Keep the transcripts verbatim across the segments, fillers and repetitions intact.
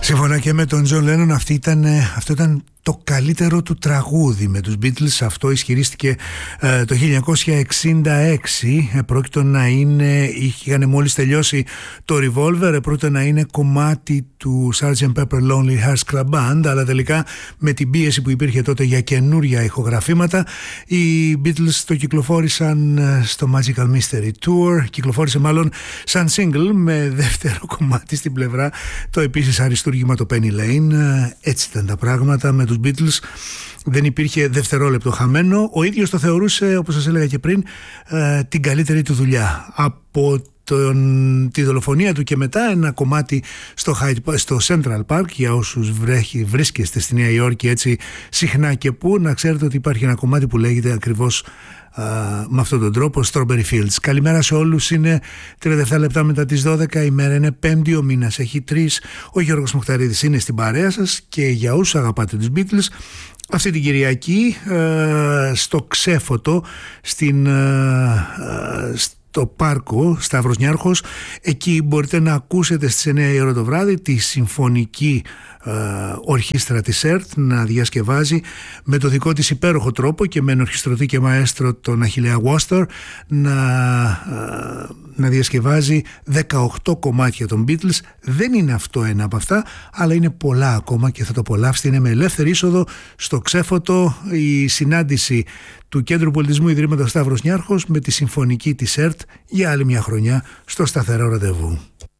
Σύμφωνα και με τον Τζον Λένον, αυτή ήταν, αυτό ήταν το καλύτερο του τραγούδι με τους Beatles. Αυτό ισχυρίστηκε ε, το χίλια εννιακόσια εξήντα έξι. Ε, πρόκειται να είναι, είχαν μόλις τελειώσει το Revolver, πρόκειται να είναι κομμάτι του σάρτζεντ Pepper Lonely Hearts Club Band, αλλά τελικά με την πίεση που υπήρχε τότε για καινούρια ηχογραφήματα, οι Beatles το κυκλοφόρησαν στο Magical Mystery Tour. Κυκλοφόρησε μάλλον σαν single με δεύτερο κομμάτι στην πλευρά το επίσης αριστούργημα το Penny Lane. Έτσι ήταν τα πράγματα με τους Beatles. Δεν υπήρχε δευτερόλεπτο χαμένο. Ο ίδιος το θεωρούσε, όπως σας έλεγα και πριν, την καλύτερη του δουλειά. Από τον, τη δολοφονία του και μετά ένα κομμάτι στο, Hyde, στο Central Park, για όσους βρέχει, βρίσκεστε στη Νέα Υόρκη έτσι συχνά και που, να ξέρετε ότι υπάρχει ένα κομμάτι που λέγεται ακριβώς Uh, με αυτόν τον τρόπο, Strawberry Fields. Καλημέρα σε όλους. Είναι τριάντα επτά λεπτά μετά τις δώδεκα, η μέρα είναι πέμπτη, ο μήνας έχει τρεις. Ο Γιώργος Μουχταρίδης είναι στην παρέα σας και για όσους αγαπάτε τους Beatles, αυτή την Κυριακή uh, στο Ξέφωτο, στην, uh, uh, στο πάρκο Σταύρος Νιάρχος, εκεί μπορείτε να ακούσετε στις εννιά η ώρα το βράδυ τη συμφωνική Uh, ορχήστρα της ΕΡΤ να διασκευάζει με το δικό της υπέροχο τρόπο και με ενορχιστρωτή και μαέστρο τον Αχιλλέα Γουόστορ να, uh, να διασκευάζει δεκαοκτώ κομμάτια των Beatles. Δεν είναι αυτό ένα από αυτά, αλλά είναι πολλά ακόμα και θα το απολαύσετε. Είναι με ελεύθερη είσοδο στο Ξέφωτο η συνάντηση του Κέντρου Πολιτισμού Ιδρύματος Σταύρος Νιάρχος με τη συμφωνική της ΕΡΤ για άλλη μια χρονιά στο σταθερό ραντεβού.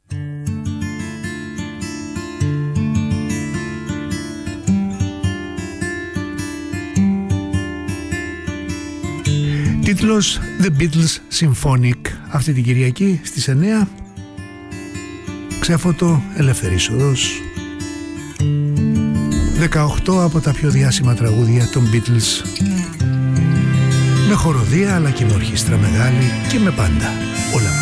Τίτλος The Beatles Symphonic. Αυτή την Κυριακή στις εννιά, Ξέφωτο, ελεύθερη είσοδος. δεκαοκτώ από τα πιο διάσημα τραγούδια των Beatles, με χοροδία αλλά και με ορχήστρα μεγάλη και με πάντα όλα.